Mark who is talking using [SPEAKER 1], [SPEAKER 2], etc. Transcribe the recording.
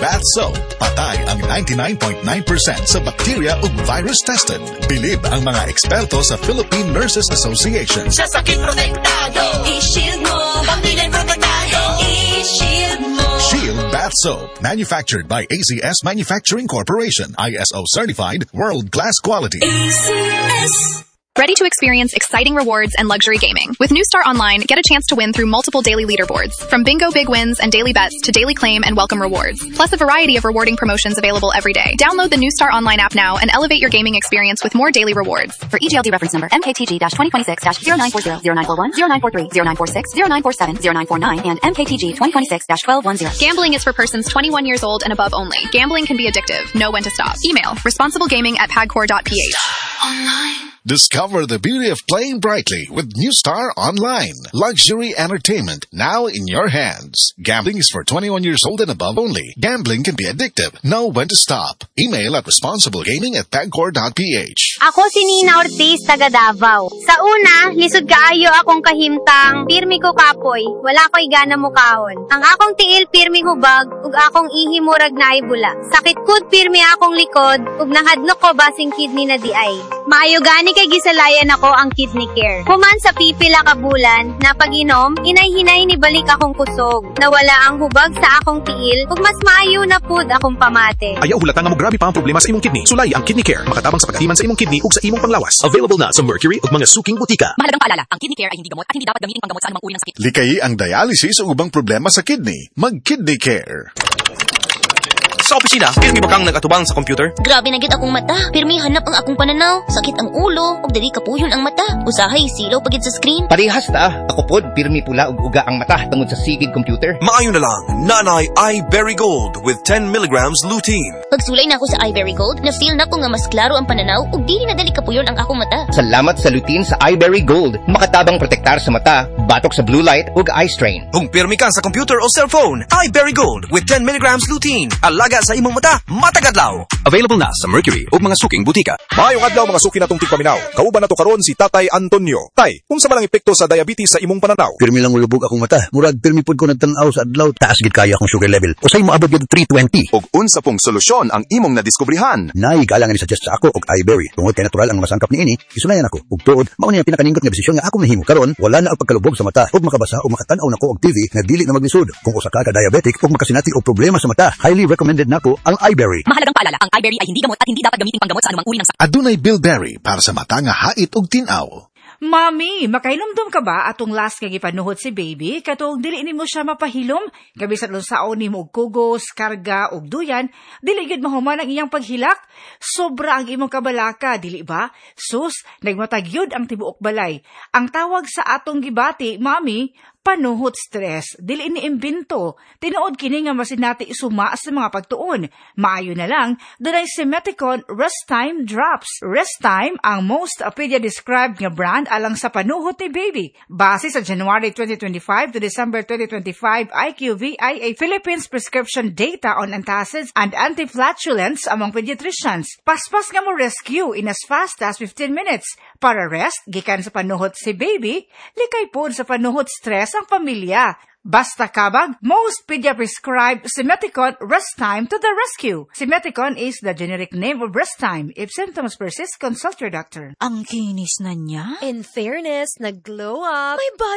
[SPEAKER 1] Bath Soap. Patay ang 99.9% sa bacteria ug virus tested. Bilib ang mga eksperto sa Philippine Nurses Association.
[SPEAKER 2] Sa sakit protektado, i-shield mo. Pamilya protektado, i-shield mo.
[SPEAKER 1] Shield Bath Soap. Manufactured by AZS Manufacturing Corporation. ISO certified, world-class quality.
[SPEAKER 2] AZS.
[SPEAKER 3] Ready to experience exciting rewards and luxury gaming? With New Star Online, get a chance to win through multiple daily leaderboards, from bingo big wins and daily bets to daily claim and welcome rewards, plus a variety of rewarding promotions available every day. Download the New Star Online app now and elevate your gaming experience with more daily rewards.
[SPEAKER 4] For EGLD reference number MKTG-2026-0940, 0941, 0943, 0946, 0947, 0949, and MKTG 2026-1210.
[SPEAKER 3] Gambling is for persons 21 years old and above only. Gambling can be addictive. Know when to stop. Email responsiblegaming@pagcor.ph.
[SPEAKER 2] Online.
[SPEAKER 1] Discover the beauty of playing brightly with New Star Online. Luxury entertainment now in your hands. Gambling is for 21 years old and above only. Gambling can be addictive. Know when to stop. Email at responsiblegaming@pagcor.ph.
[SPEAKER 5] Ako si Nina Ortiz, taga Davao. Sa una, lisod kaayo akong kahimtang, pirmi ko kapoy, wala ko'y gana mukahon. Ang akong tiil pirmi hubag, ug akong ihi murag na bula. Sakit kud pirmi akong likod, ug nahadlok ko basing kidney na di ay. Maayo gani kay gisalayan ako ang kidney care. Human sa pipila ka bulan, na pag-inom, inay-hinay ni balik akong kusog. Nawala ang hubag sa akong tiil, ug mas maayo na pud akong pamate.
[SPEAKER 6] Ayaw hulata nga mo grabe pa ang problema sa imong kidney. Sulay ang Kidney Care, makatabang sa pagatiman sa imong kidney ug sa imong panglawas. Available na sa Mercury ug mga suking butika.
[SPEAKER 4] Mahalagang paalala, ang Kidney Care ay hindi gamot at hindi dapat gamitin panggamot sa anumang uri ng sakit.
[SPEAKER 1] Likayi ang dialysis o ubang problema sa kidney. Mag-Kidney Care.
[SPEAKER 6] Sa opisina, pirmi ba kang nagatubang sa computer?
[SPEAKER 7] Grabe na gyud akong mata. Pirmi hanap ang akong pananaw. Sakit ang ulo, ug dili kapuyon ang mata. Usahay silaw pagid sa screen.
[SPEAKER 8] Parehas ta. Ako pod pirmi pula ug uga ang mata tungod sa sigid computer.
[SPEAKER 6] Maayo na lang, Nanay iBerry Gold with 10 milligrams lutein.
[SPEAKER 7] Pagsulay na ako sa iBerry Gold, na-feel na ko nga mas klaro ang pananaw ug dili na dali kapuyon ang akong mata.
[SPEAKER 8] Salamat sa lutein sa iBerry Gold. Makatabang protektar sa mata, batok sa blue light ug eye strain.
[SPEAKER 6] Kung pirmi ka sa computer o cellphone, iBerry Gold with 10 milligrams lutein. Alaga sa imong mata, matagadlaw. Available na sa Mercury ug mga suking butika.
[SPEAKER 9] Maayong adlaw mga suki natong tigpaminaw. Kauban nato karon si Tatay Antonio. Tay, unsa man ang epekto sa diabetes sa imong pananaw?
[SPEAKER 10] Pirmi lang ulubog akong mata. Murag pirmi pud ko nagtan-aw sa adlaw. Taas gid kaya akong sugar level. Usay mo abot gid 320.
[SPEAKER 9] Og unsa pong solusyon ang imong nadiskubrihan?
[SPEAKER 10] Nay galangan ni suggest sa ako og iBerry. Tungod kay natural ang masangkap niini, isunayan ako. Ug tuod, mao ni ang pinakaningot nga desisyon nga ako mahimo karon. Wala na ang pagkalubog sa mata ug makabasa o makatan-aw nako og TV nga dili na maglisod. Kung usa ka diabetic ug makasinati og problema sa mata, highly recommended nako ang iBerry.
[SPEAKER 4] Mahalagang paalala, ang iBerry ay hindi gamot at hindi dapat gamitin panggamot sa anumang uri ng sakit.
[SPEAKER 1] Adunay Bilberry para sa mata nga hait ug tinaw.
[SPEAKER 11] Mami, makailumdum ka ba atong last nga gipanuhot si baby? Katong dili nimo siya mapahilom? Gabisan unsaon nimo og kugos, karga og duyan, dili gyud mahuman ang iyang paghilak. Sobra ang imong kabalaka, dili ba? Sus, nagmatag gyud ang tibuok balay. Ang tawag sa atong gibati, Mami, panuhot stress, dili ni imbento. Tinuod kini nga masinati isuma sa mga pagtuon. Maayo na lang, dunay Simeticon Rest Time Drops. Rest Time ang most pedia-described nga brand alang sa panuhot ni baby. Base sa January 2025 to December 2025 IQVIA Philippines prescription data on antacids and anti-flatulence among pediatricians. Paspas nga mo rescue in as fast as 15 minutes. Para rest, gikan sa panuhot si baby, likay pod sa panuhot stress ang pamilya. Basta kabag, most pedia-prescribed Simeticon Rest Time to the rescue. Simeticon is the generic name of Rest Time. If symptoms persist, consult your doctor.
[SPEAKER 2] Ang kinis na niya.
[SPEAKER 5] In fairness, nag-glow up.
[SPEAKER 2] May